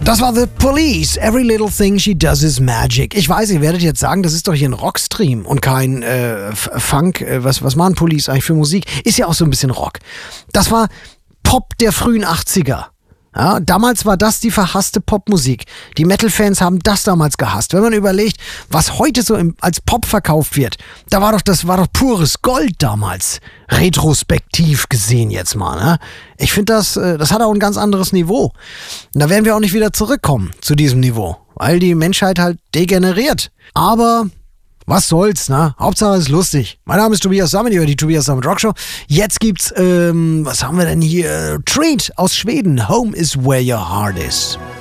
Das war The Police. Every little thing she does is magic. Ich weiß, ihr werdet jetzt sagen, das ist doch hier ein Rockstream und kein Funk. Was machen Police eigentlich für Musik? Ist ja auch so ein bisschen Rock. Das war Pop der frühen 80er. Ja, damals war das die verhasste Popmusik. Die Metal-Fans haben das damals gehasst. Wenn man überlegt, was heute so als Pop verkauft wird, das war doch pures Gold damals. Retrospektiv gesehen jetzt mal. Ne? Ich finde, das hat auch ein ganz anderes Niveau. Und da werden wir auch nicht wieder zurückkommen zu diesem Niveau, weil die Menschheit halt degeneriert. Aber was soll's, ne? Hauptsache es ist lustig. Mein Name ist Tobias Sammet, ihr hört die Tobias Sammet Rockshow. Jetzt gibt's, was haben wir denn hier? Treat aus Schweden. Home is where your heart is.